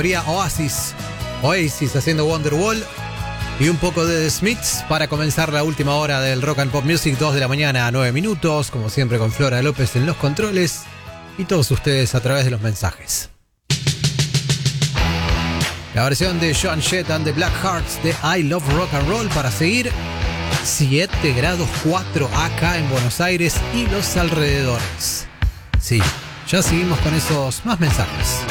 Habría Oasis haciendo Wonderwall y un poco de The Smiths para comenzar la última hora del Rock and Pop Music, 2 de la mañana a 9 minutos, como siempre con Flora López en los controles y todos ustedes a través de los mensajes. La versión de Joan Jett and the Blackhearts de I Love Rock and Roll para seguir 7 grados 4 acá en Buenos Aires y los alrededores. Sí, ya seguimos con esos más mensajes.